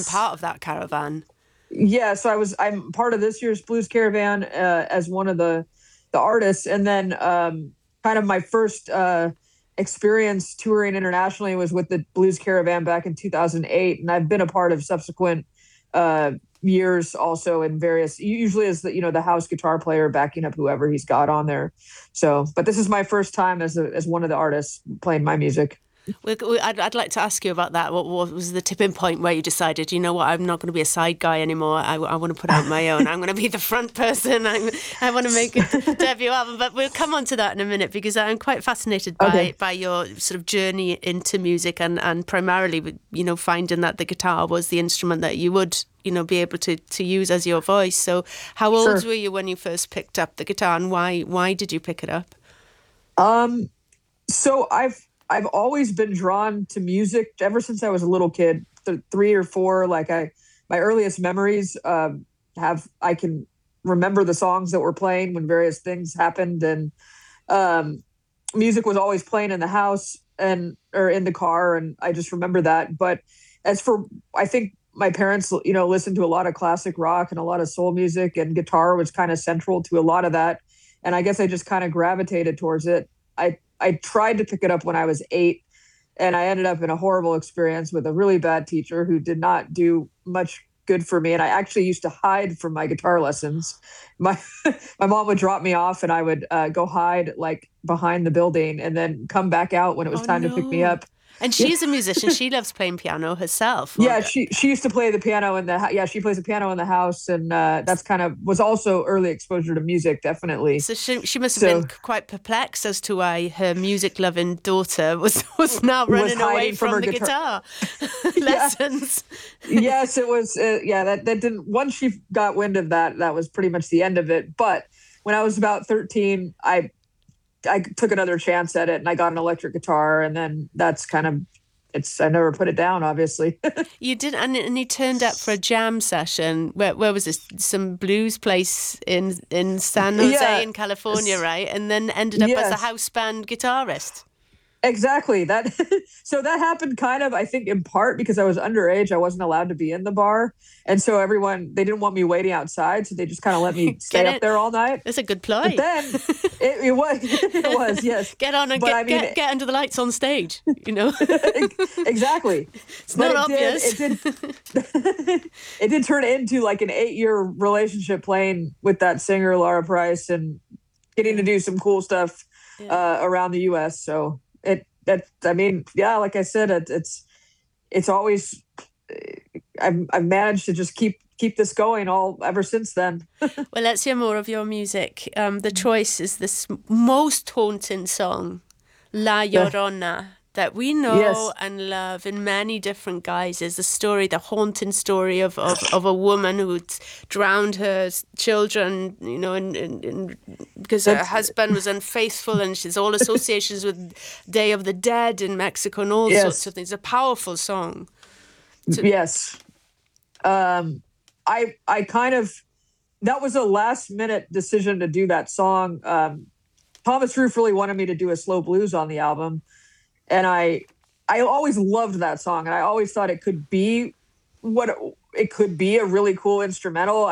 been part of that caravan. Yeah, so I'm part of this year's Blues Caravan as one of the artists, and then kind of my first experience touring internationally was with the Blues Caravan back in 2008, and I've been a part of subsequent uh, years also in various, usually as the house guitar player backing up whoever he's got on there. So, but this is my first time as one of the artists playing my music. I'd like to ask you about that. What was the tipping point where you decided, you know what, I'm not going to be a side guy anymore. I want to put out my own. I'm going to be the front person. I want to make a debut album. But we'll come on to that in a minute because I'm quite fascinated Okay. by your sort of journey into music and primarily, finding that the guitar was the instrument that you would, be able to use as your voice. So how old Sure. were you when you first picked up the guitar and why did you pick it up? Um, so I've always been drawn to music ever since I was a little kid, 3 or 4. My earliest memories have I can remember the songs that were playing when various things happened, and um, music was always playing in the house and or in the car, and I just remember that. But as for, I think my parents, listened to a lot of classic rock and a lot of soul music, and guitar was kind of central to a lot of that. And I guess I just kind of gravitated towards it. I tried to pick it up when I was 8, and I ended up in a horrible experience with a really bad teacher who did not do much good for me. And I actually used to hide from my guitar lessons. My my mom would drop me off, and I would go hide like behind the building, and then come back out when it was Oh time to pick me no. up. And Yeah, she's a musician. She loves playing piano herself. Or yeah. She used to play the piano in yeah, she plays the piano in the house, and that's kind of was also early exposure to music, definitely. so she must have been So quite perplexed as to why her music loving daughter was now was running away hiding from from her the guitar. guitar Yeah. lessons. Yes, it was. Yeah, that didn't. Once she got wind of that, that was pretty much the end of it. But when I was about 13, I took another chance at it, and I got an electric guitar, and then that's kind of I never put it down, obviously. You did, and you turned up for a jam session. Where was this? Some blues place in San Jose Yeah. in California, right? And then ended up as a Yes. house band guitarist. Exactly. That so that happened kind of, I think, in part because I was underage. I wasn't allowed to be in the bar. And so they didn't want me waiting outside, so they just kind of let me Get stay up it? there all night. That's a good But ploy. then it was it was, yes. Get on and But I mean, get under the lights on stage. exactly. It's But not it did obvious. it did turn into like an 8-year relationship playing with that singer Laura Price and getting to Yeah, do some cool stuff yeah. around the US. So I mean, yeah, like I said, it's always I've managed to just keep this going all ever since then. Well, let's hear more of your music. The choice is this most haunting song, La The, Llorona, that we know yes, and love in many different guises. The story, the haunting story of a woman who'd drowned her children, because her that's husband was unfaithful, and she's all associations with Day of the Dead in Mexico and all sorts yes, of things. A powerful song. To, yes. Um, I kind of that was a last minute decision to do that song. Thomas Roof really wanted me to do a slow blues on the album, and I always loved that song, and I always thought it could be what it could be, a really cool instrumental.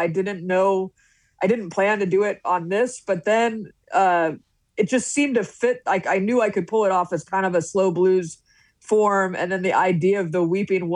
I didn't plan to do it on this, but then it just seemed to fit. Like I knew I could pull it off as kind of a slow blues form, and then the idea of the weeping